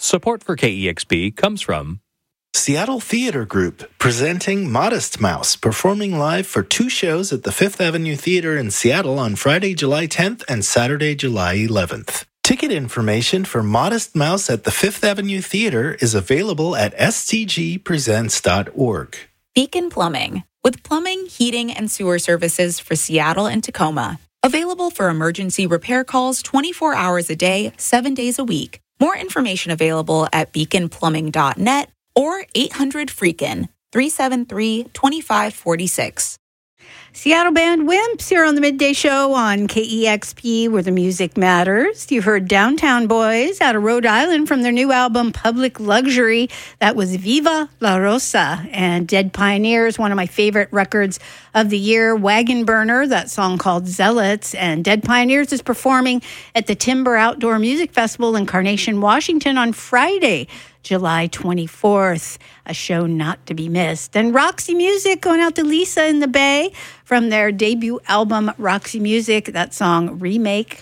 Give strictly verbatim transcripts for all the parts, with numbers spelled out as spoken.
Support for K E X P comes from Seattle Theater Group, presenting Modest Mouse, performing live for two shows at the Fifth Avenue Theater in Seattle on Friday, July tenth and Saturday, July eleventh. Ticket information for Modest Mouse at the Fifth Avenue Theater is available at s t g presents dot org. Beacon Plumbing, with plumbing, heating, and sewer services for Seattle and Tacoma. Available for emergency repair calls twenty-four hours a day, seven days a week. More information available at beacon plumbing dot net or eight hundred freakin, three seven three, two five four six. Seattle band Wimps here on the Midday Show on K E X P, where the music matters. You heard Downtown Boys out of Rhode Island from their new album Public Luxury. That was Viva La Rosa. And Dead Pioneers, one of my favorite records of the year, Wagon Burner, that song called Zealots. And Dead Pioneers is performing at the Timber Outdoor Music Festival in Carnation, Washington on Friday, July twenty-fourth, a show not to be missed. And Roxy Music going out to Lisa in the Bay from their debut album, Roxy Music, that song, Remake,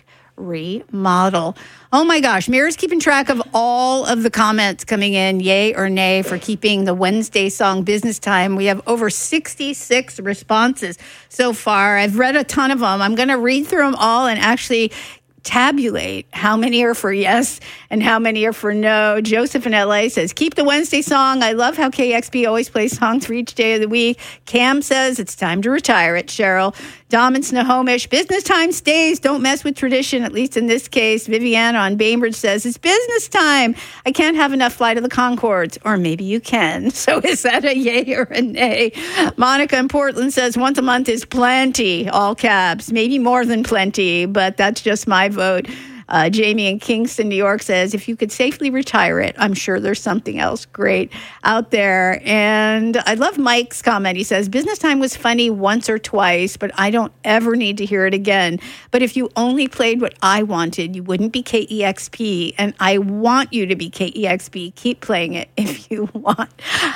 Remodel. Oh my gosh, Mira's keeping track of all of the comments coming in, yay or nay, for keeping the Wednesday song Business Time. We have over sixty-six responses so far. I've read a ton of them. I'm going to read through them all and actually tabulate how many are for yes and how many are for no. Joseph in L A says, keep the Wednesday song. I love how K X P always plays songs for each day of the week. Cam says, it's time to retire it, Cheryl. Dom in Snohomish, business time stays. Don't mess with tradition, at least in this case. Viviana on Bainbridge says, it's business time. I can't have enough Flight of the Conchords. Or maybe you can. So is that a yay or a nay? Monica in Portland says, once a month is plenty, all caps. Maybe more than plenty, but that's just my vote. Uh, Jamie in Kingston, New York says, if you could safely retire it, I'm sure there's something else great out there. And I love Mike's comment. He says, business time was funny once or twice, but I don't ever need to hear it again. But if you only played what I wanted, you wouldn't be K E X P. And I want you to be K E X P. Keep playing it if you want.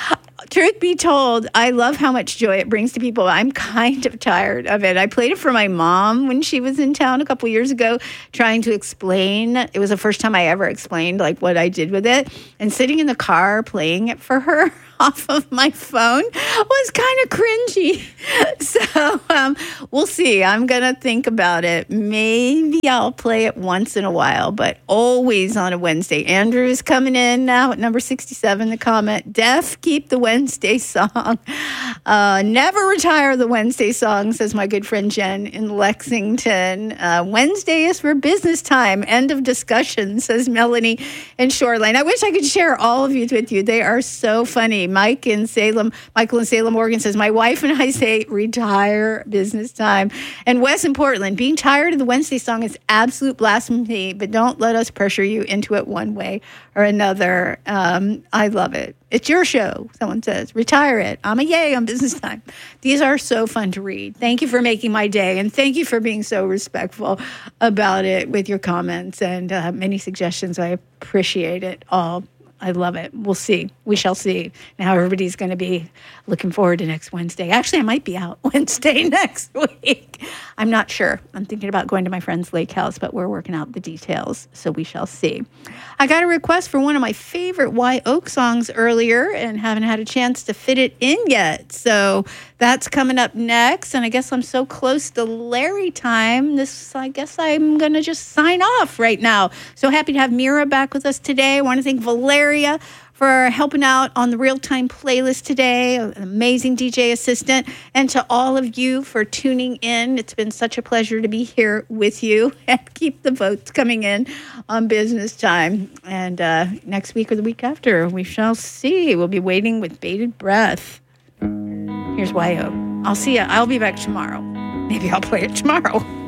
Truth be told, I love how much joy it brings to people. I'm kind of tired of it. I played it for my mom when she was in town a couple years ago, trying to explain. It was the first time I ever explained like what I did with it. And sitting in the car playing it for her off of my phone was kind of cringy. So um, we'll see. I'm going to think about it. Maybe I'll play it once in a while, but always on a Wednesday. Andrew is coming in now at number sixty-seven, the comment, Def, keep the Wednesday song. Uh, never retire the Wednesday song, says my good friend Jen in Lexington. Uh, Wednesday is for business time. End of discussion, says Melanie in Shoreline. I wish I could share all of these with you. They are so funny. Mike in Salem, Michael in Salem, Oregon says, my wife and I say retire business time. And Wes in Portland, being tired of the Wednesday song is absolute blasphemy, but don't let us pressure you into it one way or another. Um, I love it. It's your show, someone says. Retire it. I'm a yay on business time. These are so fun to read. Thank you for making my day, and thank you for being so respectful about it with your comments and uh, many suggestions. I appreciate it all. I love it. We'll see. We shall see how everybody's going to be looking forward to next Wednesday. Actually, I might be out Wednesday next week. I'm not sure. I'm thinking about going to my friend's lake house, but we're working out the details, so we shall see. I got a request for one of my favorite Wye Oak songs earlier and haven't had a chance to fit it in yet. So that's coming up next. And I guess I'm so close to Larry time. This, I guess I'm going to just sign off right now. So happy to have Mira back with us today. I want to thank Valeria for helping out on the real-time playlist today, an amazing D J assistant, and to all of you for tuning in. It's been such a pleasure to be here with you, and keep the votes coming in on business time. And uh, next week or the week after, we shall see. We'll be waiting with bated breath. Here's Wye Oak. I'll see you. I'll be back tomorrow. Maybe I'll play it tomorrow.